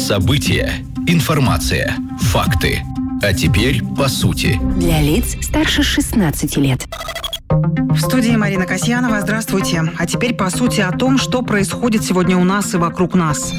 События, информация, факты. А теперь по сути. Для лиц старше 16 лет. В студии Марина Касьянова. Здравствуйте. А теперь по сути о том, что происходит сегодня у нас и вокруг нас.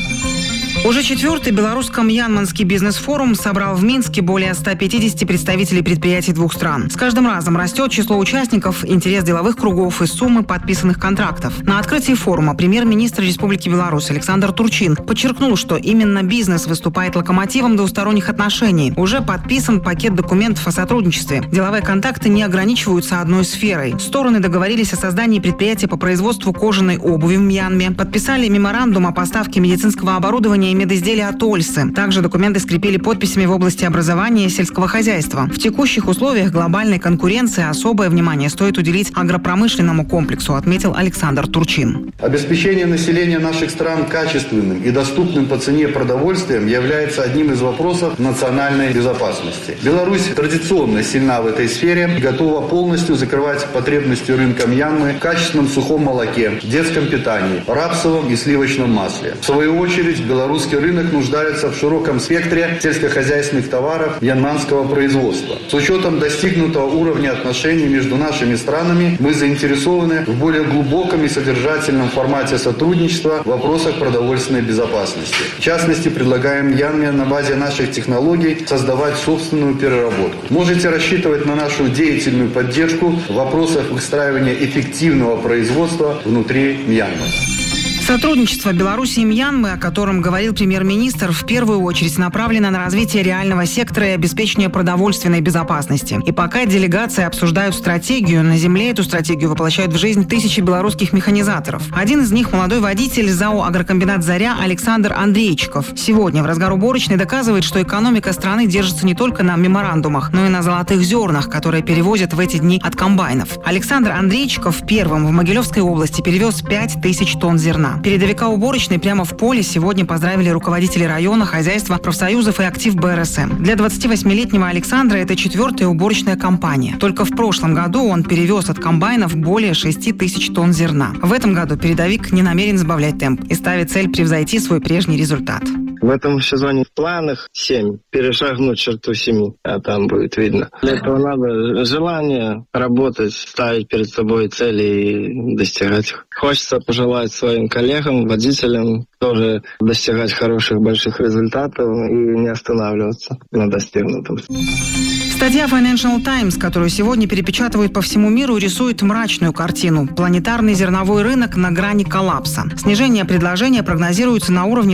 Уже 4-й белорусско-мьянманский бизнес-форум собрал в Минске более 150 представителей предприятий двух стран. С каждым разом растет число участников, интерес деловых кругов и суммы подписанных контрактов. На открытии форума премьер-министр Республики Беларусь Александр Турчин подчеркнул, что именно бизнес выступает локомотивом двусторонних отношений. Уже подписан пакет документов о сотрудничестве. Деловые контакты не ограничиваются одной сферой. Стороны договорились о создании предприятия по производству кожаной обуви в Мьянме, подписали меморандум о поставке медицинского оборудования и медизделия от Ольсы. Также документы скрепили подписями в области образования и сельского хозяйства. В текущих условиях глобальной конкуренции особое внимание стоит уделить агропромышленному комплексу, отметил Александр Турчин. Обеспечение населения наших стран качественным и доступным по цене продовольствием является одним из вопросов национальной безопасности. Беларусь традиционно сильна в этой сфере и готова полностью закрывать потребности рынка Мьянмы в качественном сухом молоке, детском питании, рапсовом и сливочном масле. В свою очередь, белорусский рынок нуждается в широком спектре сельскохозяйственных товаров мьянманского производства. С учетом достигнутого уровня отношений между нашими странами, мы заинтересованы в более глубоком и содержательном формате сотрудничества в вопросах продовольственной безопасности. В частности, предлагаем Мьянме на базе наших технологий создавать собственную переработку. Можете рассчитывать на нашу деятельную поддержку в вопросах выстраивания эффективного производства внутри Мьянмы. Сотрудничество Беларуси и Мьянмы, о котором говорил премьер-министр, в первую очередь направлено на развитие реального сектора и обеспечение продовольственной безопасности. И пока делегации обсуждают стратегию, на земле эту стратегию воплощают в жизнь тысячи белорусских механизаторов. Один из них – молодой водитель ЗАО «Агрокомбинат «Заря» Александр Андрейчиков. Сегодня в разгар уборочной доказывает, что экономика страны держится не только на меморандумах, но и на золотых зернах, которые перевозят в эти дни от комбайнов. Александр Андрейчиков первым в Могилевской области перевез 5000 тонн зерна. Передовика уборочной прямо в поле сегодня поздравили руководители района, хозяйства, профсоюзов и актив БРСМ. Для 28-летнего Александра это 4-я уборочная кампания. Только в прошлом году он перевез от комбайнов более 6000 тонн зерна. В этом году передовик не намерен сбавлять темп и ставит цель превзойти свой прежний результат. В этом сезоне в планах 7. Перешагнуть черту 7, а там будет видно. Для этого надо желание работать, ставить перед собой цели и достигать их. Хочется пожелать своим коллегам, водителям тоже достигать хороших, больших результатов и не останавливаться на достигнутом. Статья Financial Times, которую сегодня перепечатывают по всему миру, рисует мрачную картину. Планетарный зерновой рынок на грани коллапса. Снижение предложения прогнозируется на уровне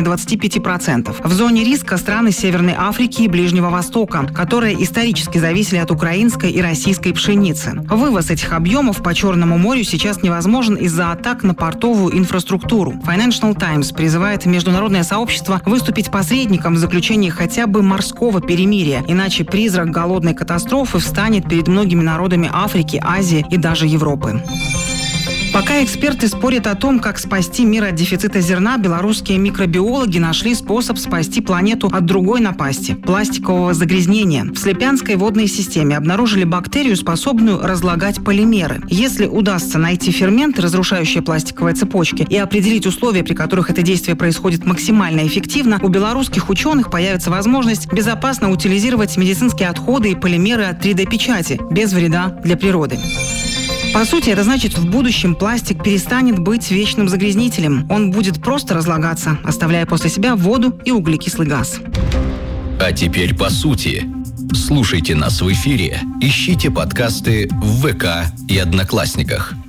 25%. В зоне риска страны Северной Африки и Ближнего Востока, которые исторически зависели от украинской и российской пшеницы. Вывоз этих объемов по Черному морю сейчас невозможен из-за атак на портовую инфраструктуру. Financial Times призывает международное сообщество выступить посредником в заключении хотя бы морского перемирия, иначе призрак голодной катастрофы встанет перед многими народами Африки, Азии и даже Европы. Пока эксперты спорят о том, как спасти мир от дефицита зерна, белорусские микробиологи нашли способ спасти планету от другой напасти – пластикового загрязнения. В Слепянской водной системе обнаружили бактерию, способную разлагать полимеры. Если удастся найти ферменты, разрушающие пластиковые цепочки, и определить условия, при которых это действие происходит максимально эффективно, у белорусских ученых появится возможность безопасно утилизировать медицинские отходы и полимеры от 3D-печати без вреда для природы. По сути, это значит, в будущем пластик перестанет быть вечным загрязнителем. Он будет просто разлагаться, оставляя после себя воду и углекислый газ. А теперь по сути. Слушайте нас в эфире, ищите подкасты в ВК и Одноклассниках.